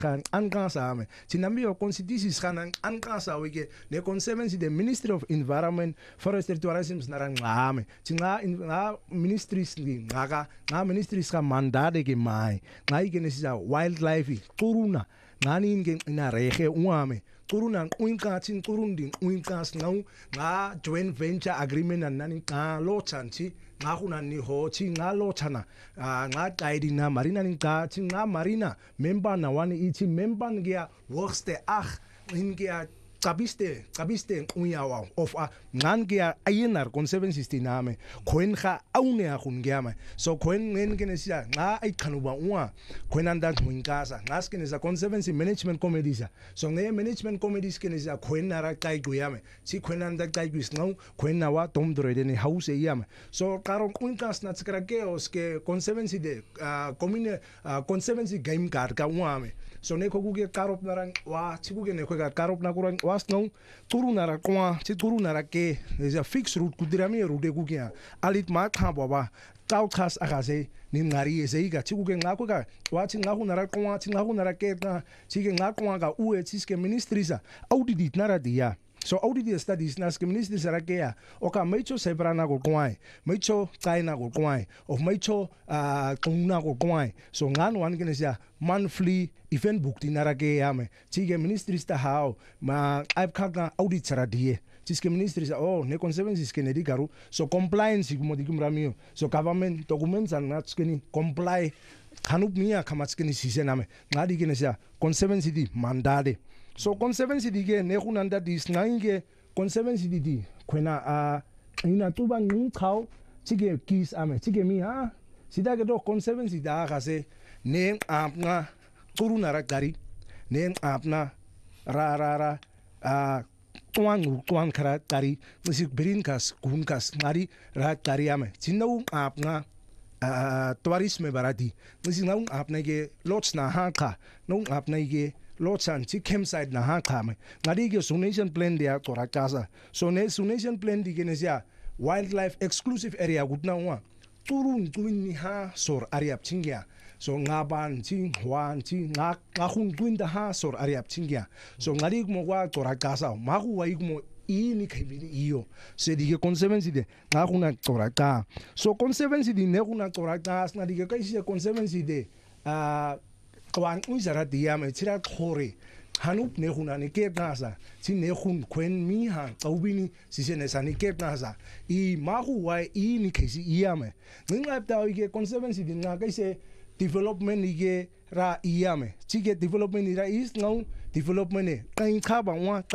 kan ankasa ame tinambi o constitution kan ankasa wike ne conservancy the Ministry of Environment Forestry Tourism narang ame tinga ministries ngaka nga ministries ka mandate ke mai ngai ke nesisa wildlife turuna ngani nge ina rege uame turuna uinka tin turundi uinka ngau nga joint venture agreement nani ka lo chanchi nga kuna ni ho chi nga lo chana nga taidi na marina ni ka chi nga marina member na wani ichi member ngia workste ach ngia kabiste uyawa of ngan gia ayenar conservancy stiname koen kha aune a khun giama so koen ngen kenesia nga ai khanuba uwa koenanda ngkasa ngas kenesa conservancy management committees so nge management committees kenesia koenara kai guyame si koenanda kai guis ngau koenawa tom dorede ni house yame so karon unkas na tskrakeos ke conservancy de conservancy game card ka uame so ne koguge karop narang wa chikuge ne koga karop na kurang was no turu nara kwa chi turu nara ke there's a fixed route kudirami route kugia alit ma kha baba tau khas agase ni ngari ezeiga chikuge ngako ga wa chi ngaku nara kwa chi ngaku nara ke na chige ngako ga ue chiske ministrisa audit nara dia so audit studies nas ke ministry sarakea oka maicho sebrana ko kwai maicho china ko kwai of maicho kuna ko kwai so ngan wan kenesia monthly event book dinara ke yame chige ministry sta how ma aip khaka audit saradie chiske ministry sa oh ne conservancy ke ne digaru so compliance ko modikum ramio so government documents and nats ke ni comply khanup mia khamats ke ni sisename ngadi kenesia conservancy di mandate so conservancy dige ne kunanda dis nange conservancy di kwena ina tuba ngkhau chige kis ame chige mi ha sida ke do conservancy da gase ne apna turuna rakari ne apna ra tuan khara tari musik brinkas kunkas ngari ra tari ame chinau apna tourisme barati musik nau apna ke lots na ha kha nau apna ke lotsan chi campsite na ha khame ngadi ke sunation plan dia tora casa so ne sunation plan di kenesia wildlife exclusive area gutna wa turun tuin ha sor area chingya so ngaban chi hwan chi nga khun tuin da ha sor area chingya so ngadi mo wa tora casa ma hu wa mo ini khibini iyo se di ke conservancy de nga khuna tora ka so conservancy di ne khuna tora ka ngadi ke kai se conservancy de kwan uzara diame tira khore hanup ne khuna ne ke nasa si ne khun kwen mi ha tawbini si se ne sani ke nasa I mahu wa I ni khisi iame ninga ta ke conservancy din nga kaise development ige ra iame chige development ra is ngau development ne kai khaba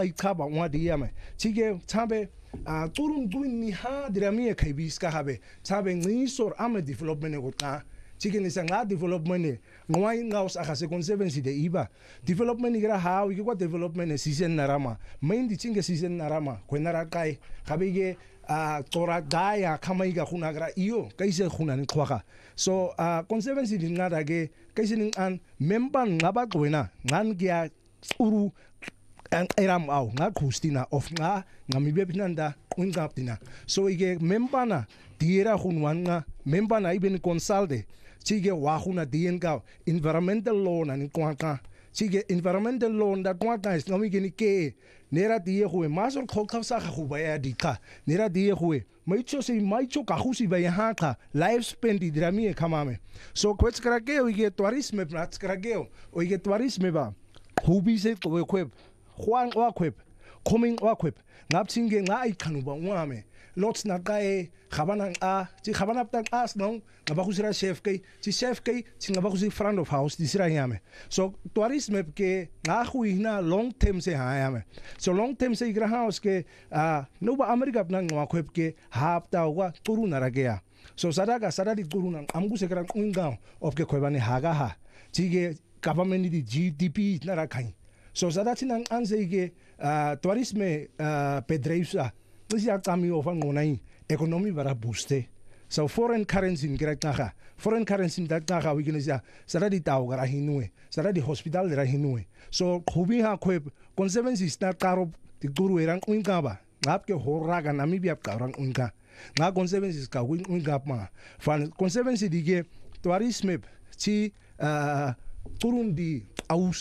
wa diame chige chabe turun tuin ni ha dirami khaibis ka habe chabe ngi sor ame development ko ta chicken is nga development ngwai ngaus akase conservancy de iba development gra how you got development season narama main di chinge season narama kwenara kai kabige tora daya kamaiga khuna gra iyo kaise khuna ni khwaka so conservancy di ngada ge kaise ning an member ngaba kwena ngan gya uru ang eram au nga khustina of nga ngamibe pinanda ungaptina so ige member na diera khunwan nga member na iben consulte chige wahuna dienga environmental law na ni kwaka chige environmental law da kwaka is ngami geni ke nera die huwe masor khoksa khuba ya dika nera die huwe maicho ka khusi ba ya ka life spend idrami khamame so kwets krake oige tourisme prats krake oige tourisme ba hubi se to kweb khwang wa kweb coming wa kweb ngap chinge nga ikhanuba ngame lots na kai khabana chi khabana tak as no ngaba khusira chef kai chi ngaba khusi front of house disira yame so tourisme ke nga khuina long term se ha yame so long term se igra house ke no ba america na ngwa khweb ke hapta wa turu na ragea so sadadi turu na amgu se kran unga of ke khwebani haga ha chi ge government di gdp na rakhai so sadati nang anse ke tourisme pedreisa Nisia kami ofan ngonai economy bara booste so foreign currency ngerakha foreign currency dakha wikinisia saradi taw gara hinue saradi hospital ra hinue so khubi ha khweb conservancy sta karo tikuru erang uingaba ngap ke horaga namibia karang uinga nga conservancy ka uinga ma fan conservancy dige tourisme chi turundi aus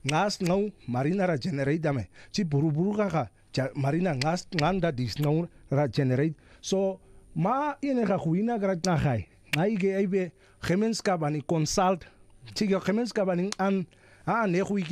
ngas ngau marina ra generate dame chi buru ka marina ngas nganda dis ngau ra generate so ma ine ga huina gra na gai ai ge ai be gemeenskap aan die consult chi ge gemeenskap aan ne